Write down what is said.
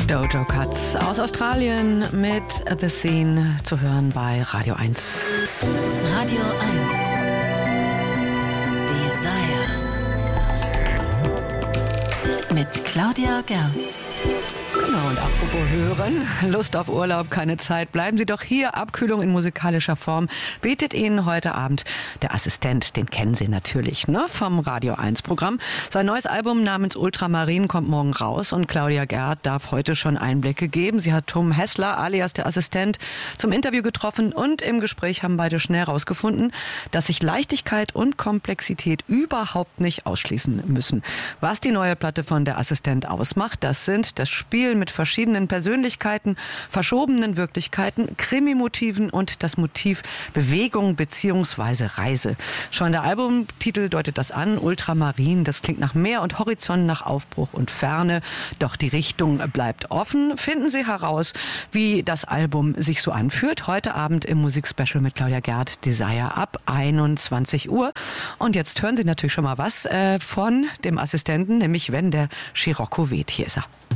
Doja Cat aus Australien mit The Scene zu hören bei Radio 1. Radio 1. Desire. Mit Claudia Gerz. Genau, und apropos hören, Lust auf Urlaub, keine Zeit, bleiben Sie doch hier. Abkühlung in musikalischer Form bietet Ihnen heute Abend der Assistent, den kennen Sie natürlich, ne, vom Radio 1 Programm. Sein neues Album namens Ultramarin kommt morgen raus und Claudia Gerz darf heute schon Einblicke geben. Sie hat Tom Hessler, alias der Assistent, zum Interview getroffen und im Gespräch haben beide schnell herausgefunden, dass sich Leichtigkeit und Komplexität überhaupt nicht ausschließen müssen. Was die neue Platte von der Assistent ausmacht, das sind das Spiel mit verschiedenen Persönlichkeiten, verschobenen Wirklichkeiten, Krimimotiven und das Motiv Bewegung bzw. Reise. Schon der Albumtitel deutet das an, Ultramarin, das klingt nach Meer und Horizont, nach Aufbruch und Ferne, doch die Richtung bleibt offen. Finden Sie heraus, wie das Album sich so anfühlt, heute Abend im Musikspecial mit Claudia Gerz, Desire ab 21 Uhr. Und jetzt hören Sie natürlich schon mal was von dem Assistenten, nämlich Wenn der Scirocco weht. Hier ist er.